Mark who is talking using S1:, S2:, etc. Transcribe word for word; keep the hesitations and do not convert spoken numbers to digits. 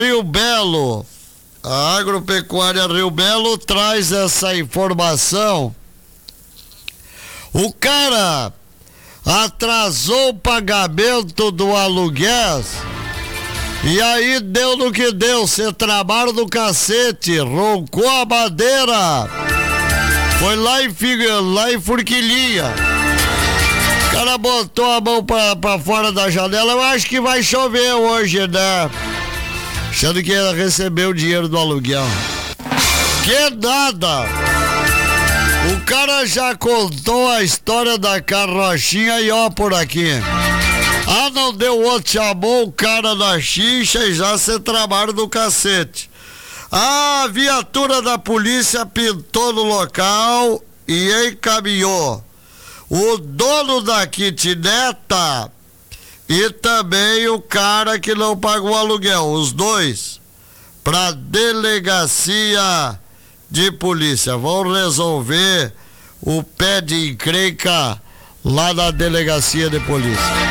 S1: Rio Belo. A Agropecuária Rio Belo traz essa informação. O cara atrasou o pagamento do aluguel e aí deu no que deu. Você trabalha do cacete, roncou a madeira, foi lá em, lá em Forquilinha. O cara botou a mão pra, pra fora da janela. Eu acho que vai chover hoje, né? Achando que ia receber o dinheiro do aluguel. Que nada! O cara já contou a história da carrochinha e ó por aqui. Ah, não deu outro, chamou o cara da xixa e já se trabalha do cacete. Ah, a viatura da polícia pintou no local e encaminhou o dono da kitneta e também o cara que não pagou o aluguel, os dois, pra delegacia de polícia. Vão resolver o pé de encrenca lá na delegacia de polícia.